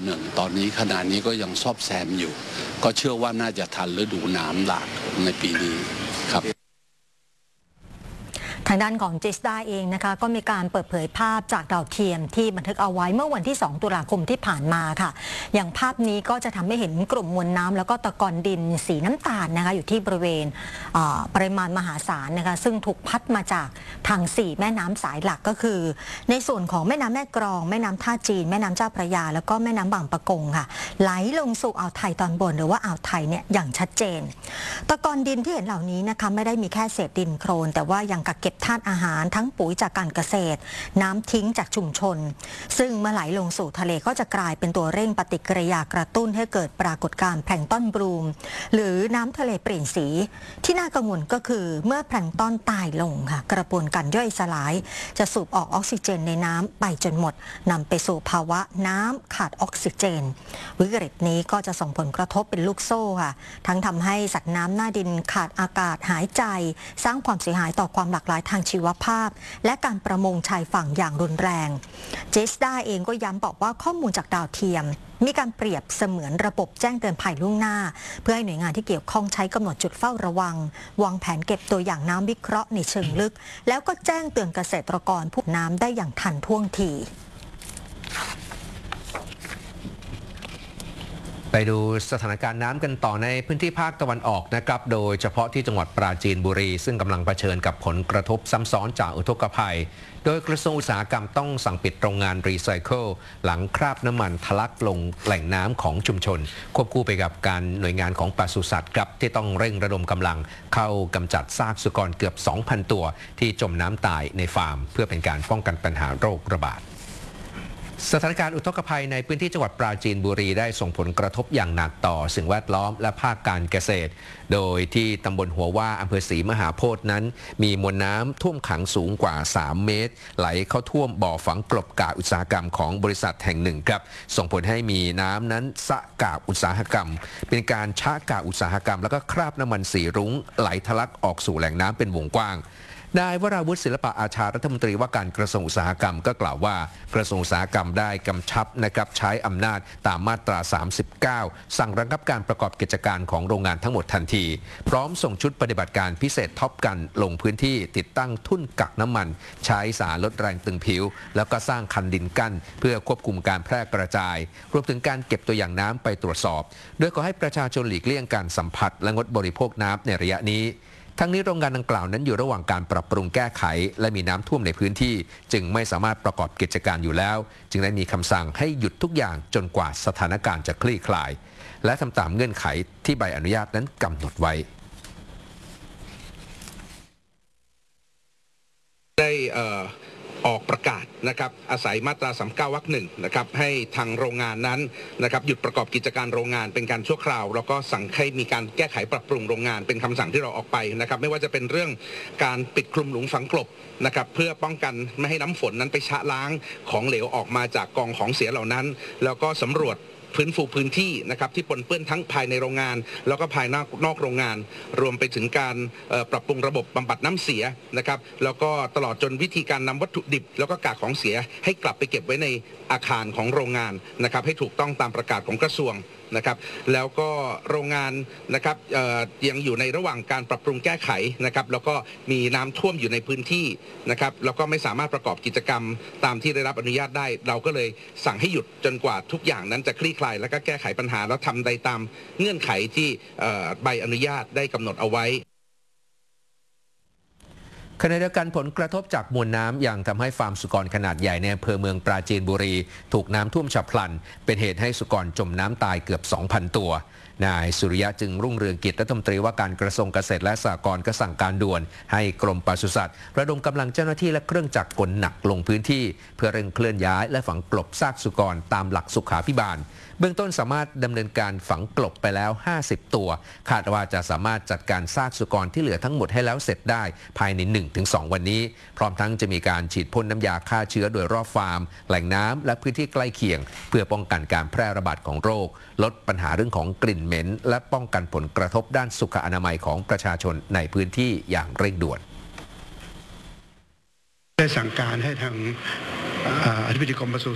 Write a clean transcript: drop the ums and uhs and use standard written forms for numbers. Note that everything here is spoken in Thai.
หนึ่งตอนนี้ขณะนี้ก็ยังซ่อมแซมอยู่ก็เชื่อว่าน่าจะทันฤดูน้ำหลากในปีนี้ครับทางด้านของจิสดาเองนะคะก็มีการเปิดเผยภาพจากดาวเทียมที่บันทึกเอาไว้เมื่อวันที่ 2 ตุลาคมที่ผ่านมาค่ะอย่างภาพนี้ก็จะทำให้เห็นกลุ่มมวลน้ำแล้วก็ตะกอนดินสีน้ำตาลนะคะอยู่ที่บริเวณปริมาณมหาศาลนะคะซึ่งถูกพัดมาจากทาง4แม่น้ำสายหลักก็คือในส่วนของแม่น้ำแม่กลองแม่น้ำท่าจีนแม่น้ำเจ้าพระยาแล้วก็แม่น้ำบางปะกงค่ะไหลลงสู่อ่าวไทยตอนบนหรือว่าอ่าวไทยเนี่ยอย่างชัดเจนตะกอนดินที่เห็นเหล่านี้นะคะไม่ได้มีแค่เศษดินโคลนแต่ว่ายังกักเก็บธาตุอาหารทั้งปุ๋ยจากการเกษตรน้ำทิ้งจากชุมชนซึ่งเมื่อไหลลงสู่ทะเลก็จะกลายเป็นตัวเร่งปฏิกิริยากระตุ้นให้เกิดปรากฏการณ์แพลงก์ต้นบลูมหรือน้ำทะเลเปลี่ยนสีที่น่ากังวลก็คือเมื่อแพลงก์ต้นตายลงค่ะกระบวนการย่อยสลายจะสูบออกออกซิเจนในน้ำไปจนหมดนำไปสู่ภาวะน้ำขาดออกซิเจนวิกฤตนี้ก็จะส่งผลกระทบเป็นลูกโซ่ค่ะทั้งทำให้สัตว์น้ำหน้าดินขาดอากาศหายใจสร้างความเสียหายต่อความหลากหลายทางชีวภาพและการประมงชายฝั่งอย่างรุนแรงเจสดาเองก็ย้ำบอกว่าข้อมูลจากดาวเทียมมีการเปรียบเสมือนระบบแจ้งเตือนภัยล่วงหน้าเพื่อให้หน่วยงานที่เกี่ยวข้องใช้กำหนดจุดเฝ้าระวังวางแผนเก็บตัวอย่างน้ำวิเคราะห์ในเชิงลึกแล้วก็แจ้งเตือนเกษตรกรผู้น้ำได้อย่างทันท่วงทีไปดูสถานการณ์น้ำกันต่อในพื้นที่ภาคตะวันออกนะครับโดยเฉพาะที่จังหวัดปราจีนบุรีซึ่งกำลังเผชิญกับผลกระทบซ้ำซ้อนจากอุทกภัยโดยกระทรวงอุตสาหกรรมต้องสั่งปิดโรงงานรีไซเคิลหลังคราบน้ำมันทะลักลงแหล่งน้ำของชุมชนควบคู่ไปกับการหน่วยงานของปศุสัตว์ครับที่ต้องเร่งระดมกำลังเข้ากำจัดซากสุกรเกือบ 2,000 ตัวที่จมน้ำตายในฟาร์มเพื่อเป็นการป้องกันปัญหาโรคระบาดสถานการณ์อุทกภัยในพื้นที่จังหวัดปราจีนบุรีได้ส่งผลกระทบอย่างหนักต่อสิ่งแวดล้อมและภาคการเกษตรโดยที่ตำบลหัวว่าอำเภอศรีมหาโพธิ์นั้นมีมวลน้ำท่วมขังสูงกว่า 3 เมตรไหลเข้าท่วมบ่อฝังกลบกากอุตสาหกรรมของบริษัทแห่งหนึ่งครับส่งผลให้มีน้ำนั้นสะกากอุตสาหกรรมเป็นการชะกากอุตสาหกรรมแล้วก็คราบน้ำมันสีรุ้งไหลทะลักออกสู่แหล่งน้ำเป็นวงกว้างนายวราวุฒิศิลปะอาชารัฐมนตรีว่าการกระทรวงอุตสาหกรรมก็กล่าวว่ากระทรวงอุตสาหกรรมได้กำชับนะครับใช้อำนาจตามมาตรา 39 สั่งระงับการประกอบกิจการของโรงงานทั้งหมดทันทีพร้อมส่งชุดปฏิบัติการพิเศษท็อปกันลงพื้นที่ติดตั้งทุ่นกักน้ำมันใช้สารลดแรงตึงผิวแล้วก็สร้างคันดินกั้นเพื่อควบคุมการแพร่กระจายรวมถึงการเก็บตัวอย่างน้ำไปตรวจสอบโดยขอให้ประชาชนหลีกเลี่ยงการสัมผัสและงดบริโภคน้ำในระยะนี้ทั้งนี้โรงงานดังกล่าวนั้นอยู่ระหว่างการปรับปรุงแก้ไขและมีน้ำท่วมในพื้นที่จึงไม่สามารถประกอบกิจการอยู่แล้วจึงได้มีคำสั่งให้หยุดทุกอย่างจนกว่าสถานการณ์จะคลี่คลายและทำตามเงื่อนไขที่ใบอนุญาตนั้นกำหนดไว้ได้ออกประกาศนะครับอาศัยมาตรา 39 วรรค 1นะครับให้ทางโรงงานนั้นนะครับหยุดประกอบกิจการโรงงานเป็นการชั่วคราวแล้วก็สั่งให้มีการแก้ไขปรับปรุงโรงงานเป็นคำสั่งที่เราออกไปนะครับไม่ว่าจะเป็นเรื่องการปิดคลุมหลุมฝังกลบนะครับเพื่อป้องกันไม่ให้น้ำฝนนั้นไปชะล้างของเหลวออกมาจากกองของเสียเหล่านั้นแล้วก็สำรวจฟื้นฟูพื้นที่นะครับที่ปนเปื้อนทั้งภายในโรงงานแล้วก็ภายนอกโรงงานรวมไปถึงการปรับปรุงระบบบำบัดน้ำเสียนะครับแล้วก็ตลอดจนวิธีการนำวัตถุดิบแล้วก็กากของเสียให้กลับไปเก็บไว้ในอาคารของโรงงานนะครับให้ถูกต้องตามประกาศของกระทรวงนะครับแล้วก็โรงงานนะครับยังอยู่ในระหว่างการปรับปรุงแก้ไขนะครับแล้วก็มีน้ำท่วมอยู่ในพื้นที่นะครับแล้วก็ไม่สามารถประกอบกิจกรรมตามที่ได้รับอนุญาตได้เราก็เลยสั่งให้หยุดจนกว่าทุกอย่างนั้นจะคลี่คลายและก็แก้ไขปัญหาแล้วทำได้ตามเงื่อนไขที่ใบอนุญาตได้กำหนดเอาไว้ขณะเดียวกันผลกระทบจากมวลน้ำยังทำให้ฟาร์มสุกรขนาดใหญ่ในอำเภอเมืองปราจีนบุรีถูกน้ำท่วมฉับพลันเป็นเหตุให้สุกรจมน้ำตายเกือบ 2,000 ตัวนายสุริยะจึงรุ่งเรืองกิจรัฐมนตรีว่าการกระทรวงเกษตรและสหกรณ์ก็สั่งการด่วนให้กรมปศุสัตว์ระดมกำลังเจ้าหน้าที่และเครื่องจักรกลหนักลงพื้นที่เพื่อเร่งเคลื่อนย้ายและฝังกลบซากสุกรตามหลักสุขาภิบาลเบื้องต้นสามารถดำเนินการฝังกลบไปแล้ว50ตัวคาดว่าจะสามารถจัดการซากสุกรที่เหลือทั้งหมดให้แล้วเสร็จได้ภายใน 1-2 วันนี้พร้อมทั้งจะมีการฉีดพ่นน้ำยาฆ่าเชื้อโดยรอบฟาร์มแหล่งน้ำและพื้นที่ใกล้เคียงเพื่อป้องกันการแพร่ระบาดของโรคลดปัญหาเรื่องของกลิ่นเหม็นและป้องกันผลกระทบด้านสุขอนามัยของประชาชนในพื้นที่อย่างเร่งด่วนได้สั่งการให้ทางอธิบดีกรมปศุ